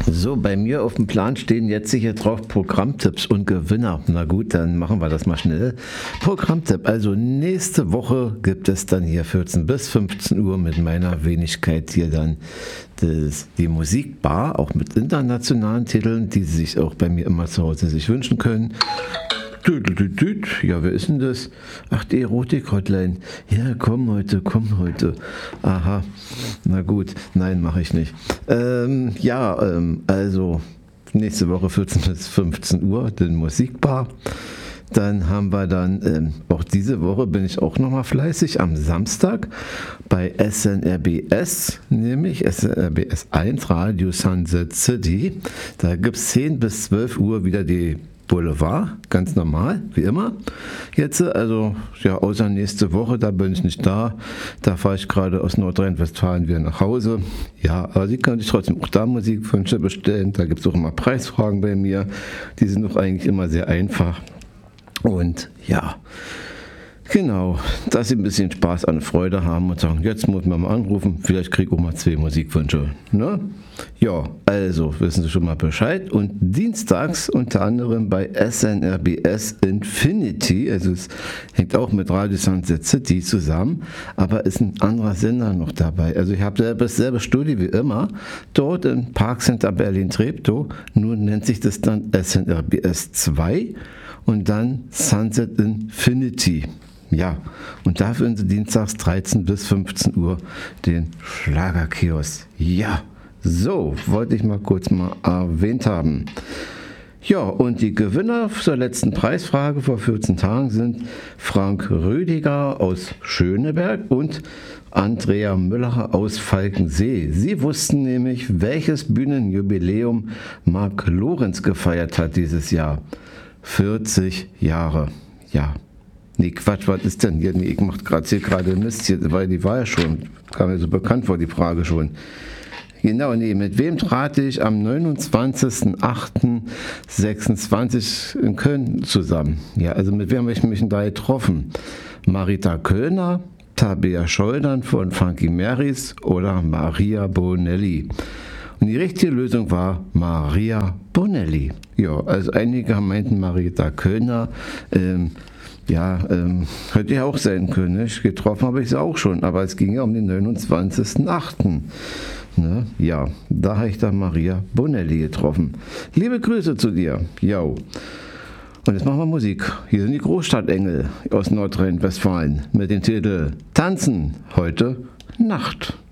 So, bei mir auf dem Plan stehen jetzt hier drauf Programmtipps und Gewinner. Na gut, dann machen wir das mal schnell. Programmtipp, also nächste Woche gibt es dann hier 14 bis 15 Uhr mit meiner Wenigkeit hier dann die Musikbar, auch mit internationalen Titeln, die Sie sich auch bei mir immer zu Hause sich wünschen können. Ja, wer ist denn das? Ach, die Erotik-Hotline. Ja, komm heute. Aha, na gut, nein, mache ich nicht. Also nächste Woche 14 bis 15 Uhr, den Musikbar. Dann haben wir dann, auch diese Woche bin ich auch nochmal fleißig, am Samstag bei SNRBS, nämlich SNRBS 1 Radio Sunset City. Da gibt es 10 bis 12 Uhr wieder die Boulevard, ganz normal, wie immer. Jetzt, also, ja, außer nächste Woche, da bin ich nicht da. Da fahre ich gerade aus Nordrhein-Westfalen wieder nach Hause. Ja, aber Sie können sich trotzdem auch da Musikwünsche bestellen. Da gibt es auch immer Preisfragen bei mir. Die sind auch eigentlich immer sehr einfach. Und ja, genau, dass Sie ein bisschen Spaß an Freude haben und sagen, jetzt muss man mal anrufen, vielleicht kriege ich auch mal 2 Musikwünsche. Ne? Ja, also wissen Sie schon mal Bescheid. Und dienstags unter anderem bei SNRBS Infinity, also es hängt auch mit Radio Sunset City zusammen, aber ist ein anderer Sender noch dabei. Also ich habe dasselbe Studio wie immer, dort im Parkcenter Berlin-Treptow, nur nennt sich das dann SNRBS 2 und dann Sunset Infinity. Ja, und da finden Sie dienstags 13 bis 15 Uhr den Schlagerkiosk. Ja, so, wollte ich mal kurz erwähnt haben. Ja, und die Gewinner zur letzten Preisfrage vor 14 Tagen sind Frank Rüdiger aus Schöneberg und Andrea Müller aus Falkensee. Sie wussten nämlich, welches Bühnenjubiläum Mark Lorenz gefeiert hat dieses Jahr. 40 Jahre. Ja. Nee, Quatsch, was ist denn hier? Nee, ich mache gerade Mist hier, weil die war ja schon, kam mir so bekannt vor, die Frage schon. Genau, nee, mit wem trat ich am 29.08.26 in Köln zusammen? Ja, also mit wem habe ich mich da getroffen? Marita Kölner, Tabea Scholdern von Funky Marys oder Maria Bonelli? Und die richtige Lösung war Maria Bonelli. Ja, also einige meinten Marita Kölner, hätte ja auch sein können. Nicht? Getroffen habe ich sie auch schon, aber es ging ja um den 29.08. Ne? Ja, da habe ich dann Maria Bonelli getroffen. Liebe Grüße zu dir. Jo. Und jetzt machen wir Musik. Hier sind die Großstadtengel aus Nordrhein-Westfalen mit dem Titel Tanzen heute Nacht.